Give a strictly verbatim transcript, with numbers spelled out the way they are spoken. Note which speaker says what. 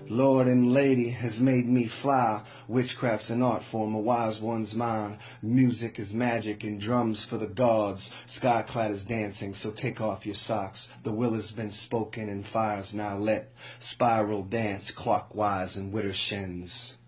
Speaker 1: Lord and Lady has made me fly. Witchcraft's an art form, a wise one's mind. Music is magic and drums for the gods. Skyclad is dancing, so take off your socks. The will has been spoken and fire's now lit. Spiral dance clockwise and widder shins.